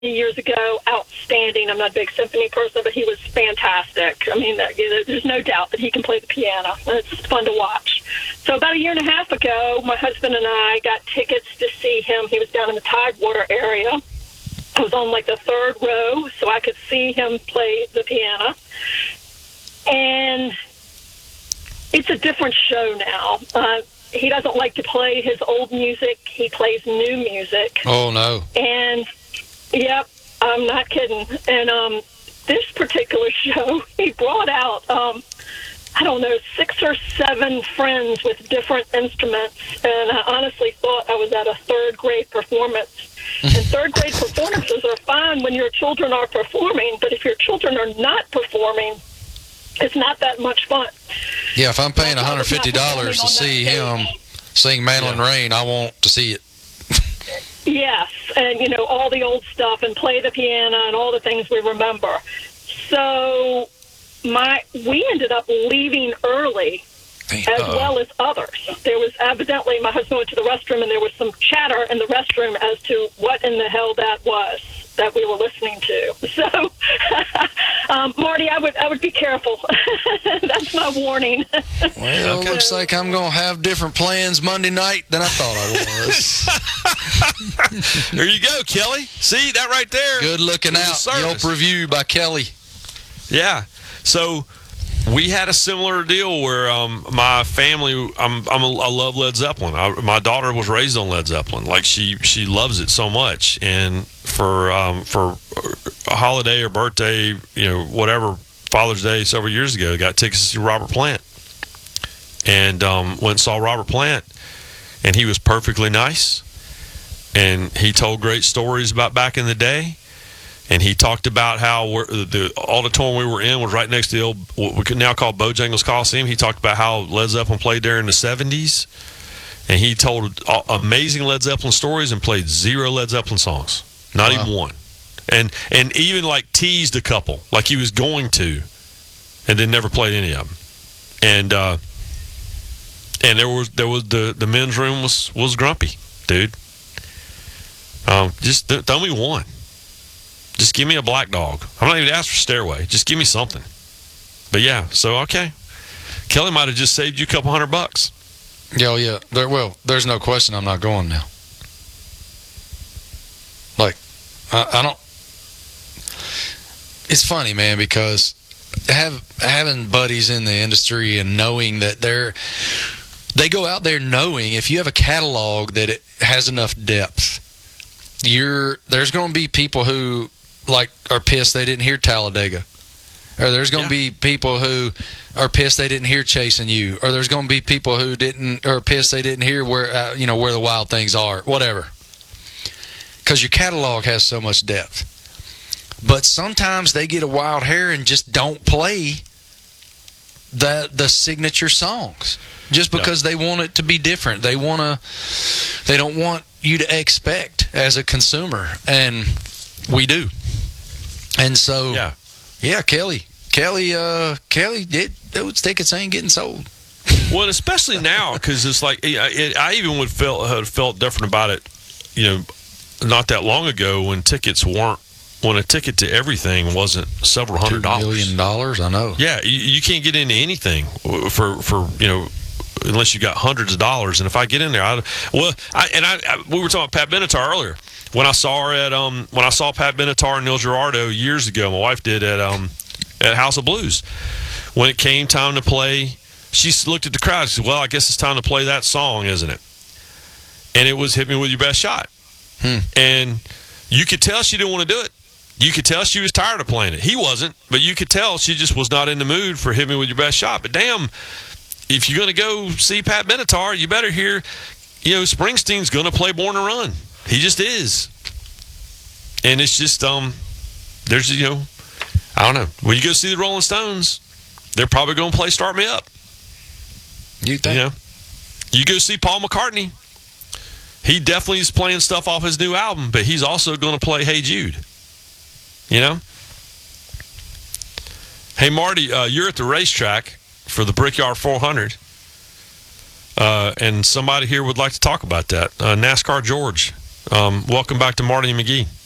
years ago, outstanding. I'm not a big symphony person, but he was fantastic. I mean, there's no doubt that he can play the piano. It's just fun to watch. So about a year and a half ago, my husband and I got tickets to see him. He was down in the Tidewater area. I was on like the third row, so I could see him play the piano. And it's a different show now. He doesn't like to play his old music. He plays new music. Oh, no. And, yep, I'm not kidding. And this particular show, he brought out, I don't know, 6 or 7 friends with different instruments. And I honestly thought I was at a third-grade performance. And third-grade performances are fine when your children are performing, but if your children are not performing, it's not that much fun. Yeah, if I'm paying $150 to see him sing Madeline Rain, I want to see it. Yes, and, you know, all the old stuff and play the piano and all the things we remember. So we ended up leaving early as well as others. There was evidently, my husband went to the restroom, and there was some chatter in the restroom as to what in the hell that was that we were listening to. So, Marty, I would be careful. That's my warning. Well, it looks like I'm going to have different plans Monday night than I thought I was. There you go, Kelly. See, that right there. Good looking out. Yelp review by Kelly. Yeah. So we had a similar deal where my family, I love Led Zeppelin. My daughter was raised on Led Zeppelin. Like she loves it so much. And for a holiday or birthday, you know, whatever, Father's Day several years ago, got tickets to see Robert Plant. And went and saw Robert Plant, and he was perfectly nice. And he told great stories about back in the day. And he talked about how the auditorium we were in was right next to the old, what we can now call Bojangles Coliseum. He talked about how Led Zeppelin played there in the 70s. And he told amazing Led Zeppelin stories and played 0 Led Zeppelin songs. Not even one. And even like teased a couple, like he was going to, and then never played any of them. And there was the men's room was grumpy, dude. Just throw me one. Just give me a Black Dog. I'm not even asking for Stairway. Just give me something. But yeah, so okay. Kelly might have just saved you a couple $100. Yeah. There's no question I'm not going now. Like, I don't. It's funny, man, because having buddies in the industry and knowing that they go out there knowing if you have a catalog that it has enough depth, there's going to be people who are pissed they didn't hear Talladega, or there's going to be people who are pissed they didn't hear Chasing You, or there's going to be people who are pissed they didn't hear where where the Wild Things Are, whatever, because your catalog has so much depth. But sometimes they get a wild hair and just don't play the signature songs just because they want it to be different. They don't want you to expect as a consumer, and we do. And so, Kelly, those tickets ain't getting sold. Well, especially now, because it's like I even would have felt different about it, not that long ago when a ticket to everything wasn't several $100. $2 million, I know. Yeah, you can't get into anything for unless you got hundreds of dollars. And if I get in there, we were talking about Pat Benatar earlier. When I saw Pat Benatar and Neil Girardo years ago, my wife did at House of Blues. When it came time to play, she looked at the crowd and said, "Well, I guess it's time to play that song, isn't it?" And it was "Hit Me With Your Best Shot." And you could tell she didn't want to do it. You could tell she was tired of playing it. He wasn't, but you could tell she just was not in the mood for "Hit Me With Your Best Shot." But damn, if you're going to go see Pat Benatar, you better hear, Springsteen's going to play Born to Run. He just is. And it's just, there's, I don't know. When you go see the Rolling Stones, they're probably going to play Start Me Up. You think? You go see Paul McCartney. He definitely is playing stuff off his new album, but he's also going to play Hey Jude. Hey, Marty, you're at the racetrack for the Brickyard 400, and somebody here would like to talk about that. NASCAR George, welcome back to Marty and McGee.